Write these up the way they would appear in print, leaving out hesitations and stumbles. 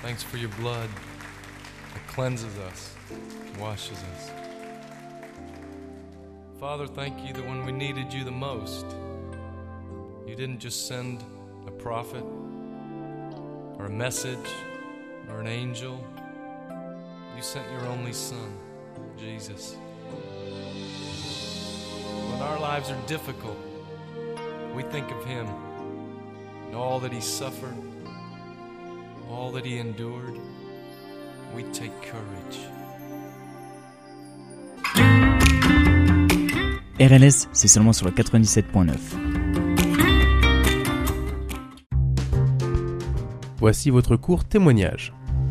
Thanks for your blood that cleanses us, washes us. Father, thank you that when we needed you the most, you didn't just send a prophet or a message or an angel. You sent your only Son, Jesus. When our lives are difficult, we think of him and all that he suffered, all that he endured. We take courage. RLS, c'est seulement sur le 97.9. Voici votre court témoignage.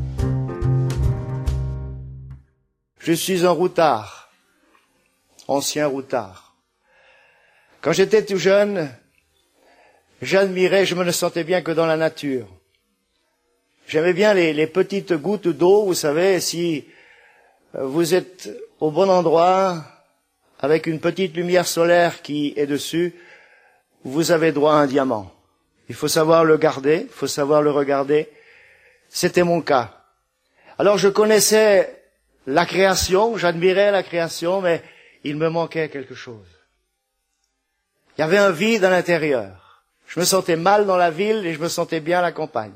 Je suis un routard, ancien routard. Quand j'étais tout jeune, j'admirais, je me ne sentais bien que dans la nature. J'aimais bien les petites gouttes d'eau, vous savez, si vous êtes au bon endroit, avec une petite lumière solaire qui est dessus, vous avez droit à un diamant. Il faut savoir le garder, il faut savoir le regarder. C'était mon cas. Alors je connaissais la création, j'admirais la création, mais il me manquait quelque chose. Il y avait un vide à l'intérieur. Je me sentais mal dans la ville et je me sentais bien à la campagne.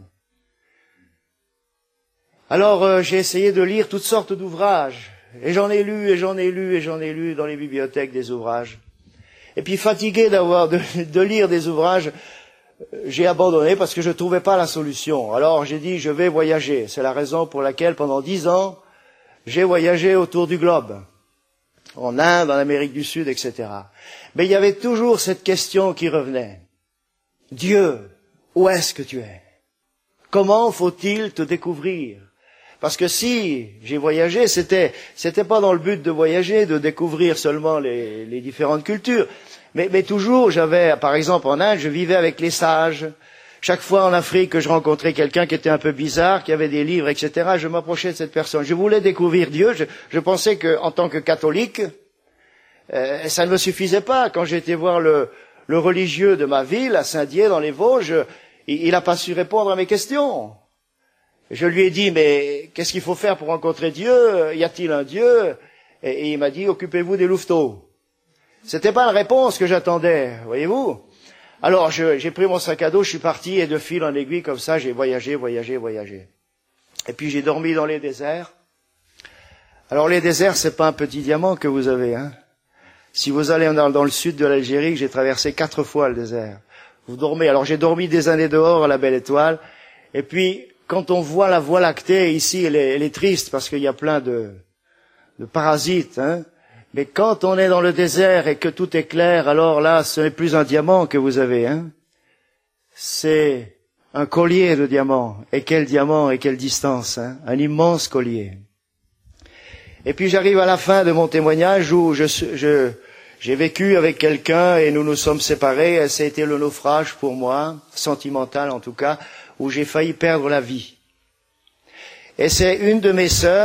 Alors j'ai essayé de lire toutes sortes d'ouvrages. Et j'en ai lu, et j'en ai lu, et j'en ai lu dans les bibliothèques des ouvrages. Et puis fatigué de lire des ouvrages, j'ai abandonné parce que je ne trouvais pas la solution. Alors j'ai dit, je vais voyager. C'est la raison pour laquelle pendant 10 ans, j'ai voyagé autour du globe. En Inde, en Amérique du Sud, etc. Mais il y avait toujours cette question qui revenait. Dieu, où est-ce que tu es? Comment faut-il te découvrir? Parce que si j'ai voyagé, c'était pas dans le but de voyager, de découvrir seulement les différentes cultures, mais toujours j'avais, par exemple en Inde, je vivais avec les sages. Chaque fois en Afrique que je rencontrais quelqu'un qui était un peu bizarre, qui avait des livres, etc., je m'approchais de cette personne. Je voulais découvrir Dieu. Je pensais que, en tant que catholique, ça ne me suffisait pas. Quand j'ai été voir le religieux de ma ville, à Saint-Dié, dans les Vosges, il n'a pas su répondre à mes questions. Je lui ai dit, mais qu'est-ce qu'il faut faire pour rencontrer Dieu? Y a-t-il un Dieu? Et il m'a dit, occupez-vous des louveteaux. C'était pas la réponse que j'attendais, voyez-vous. Alors j'ai pris mon sac à dos, je suis parti, et de fil en aiguille, comme ça, j'ai voyagé. Et puis j'ai dormi dans les déserts. Alors les déserts, c'est pas un petit diamant que vous avez, hein. Si vous allez dans le sud de l'Algérie, j'ai traversé 4 fois le désert. Vous dormez. Alors j'ai dormi des années dehors à la Belle Étoile, et puis quand on voit la Voie lactée, ici, elle est triste parce qu'il y a plein de parasites, hein. Mais quand on est dans le désert et que tout est clair, alors là, ce n'est plus un diamant que vous avez, hein. C'est un collier de diamants. Et quel diamant et quelle distance, hein. Un immense collier. Et puis j'arrive à la fin de mon témoignage où j'ai vécu avec quelqu'un et nous nous sommes séparés. Et ça a été le naufrage pour moi, sentimental en tout cas, où j'ai failli perdre la vie. Et c'est une de mes sœurs